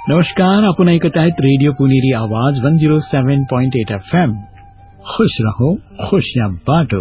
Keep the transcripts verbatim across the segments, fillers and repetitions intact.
नमस्कार, आपण ऐकत आहेत रेडिओ पुणेरी आवाज वन झिरो सेवन पॉइंट एट एफ एम. खुश रहो, खुशियां बांटो.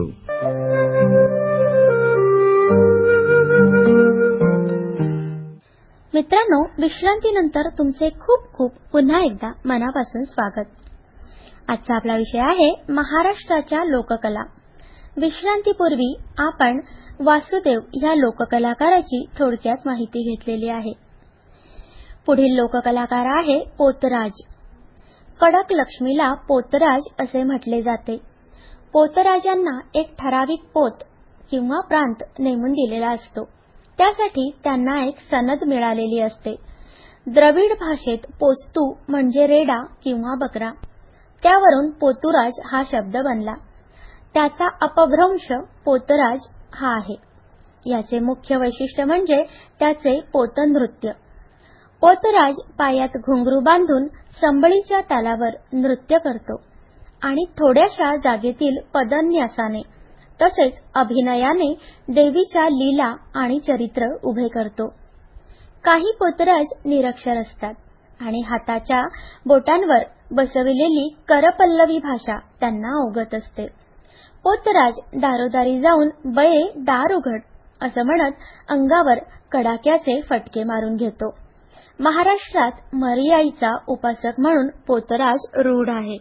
मित्रांनो, विश्रांतीनंतर तुमचे खूप खूप पुन्हा एकदा मनापासून स्वागत. आजचा आपला विषय आहे महाराष्ट्राच्या लोककला. विश्रांतीपूर्वी आपण वासुदेव या लोककलाकाराची थोडक्यात माहिती घेतलेली आहे. पुढील लोककलाकार आहे पोतराज. कडक लक्ष्मीला पोतराज असे म्हटले जाते. पोतराजांना एक ठराविक पोत किंवा प्रांत नेमून दिलेला असतो. त्यासाठी त्यांना एक सनद मिळालेली असते. द्रविड भाषेत पोस्तू म्हणजे रेडा किंवा बकरा. त्यावरून पोतुराज हा शब्द बनला. त्याचा अपभ्रंश पोतराज हा आहे. याचे मुख्य वैशिष्ट्य म्हणजे त्याचे पोतनृत्य. पोतराज पायात घुंगरू बांधून संबळीच्या तालावर नृत्य करतो आणि थोड्याशा जागेतील पदन्यासाने तसेच अभिनयाने देवीच्या लीला आणि चरित्र उभे करतो. काही पोतराज निरक्षर असतात आणि हाताच्या बोटांवर बसविलेली करपल्लवी भाषा त्यांना अवगत असते. पोतराज दारोदारी जाऊन बये दार उघड असं म्हणत अंगावर कडाक्याचे फटके मारून घेतो. महाराष्ट्रात मरियाईचा उपासक म्हणून पोतराज रूढ आहे.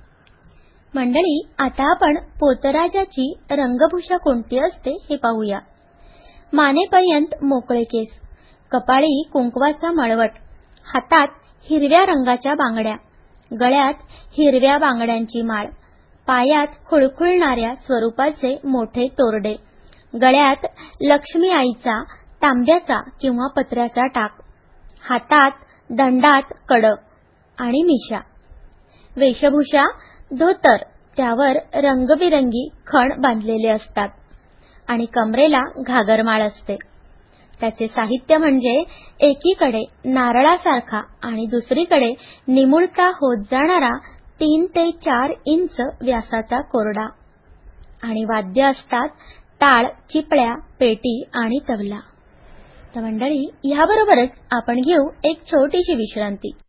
मंडळी, आता आपण पोतराजाची रंगभूषा कोणती असते हे पाहूया. मानेपर्यंत मोकळे केस, कपाळी कुंकवाचा मळवट, हातात हिरव्या रंगाच्या बांगड्या, गळ्यात हिरव्या बांगड्यांची माळ, पायात खुळखुळणाऱ्या स्वरूपाचे मोठे तोरडे, गळ्यात लक्ष्मी आईचा तांब्याचा किंवा पत्र्याचा टाक, हातात दंडात कड आणि मिशा. वेशभूषा धोतर, त्यावर रंगबिरंगी खण बांधलेले असतात आणि कमरेला घागरमाळ असते. त्याचे साहित्य म्हणजे एकीकडे नारळासारखा आणि दुसरीकडे निमुळता होत जाणारा तीन ते चार इंच व्यासाचा कोरडा आणि वाद्य असतात टाळ, चिपळ्या, पेटी आणि तबला. तर मंडळी, याबरोबरच आपण घेऊ एक छोटीशी विश्रांती.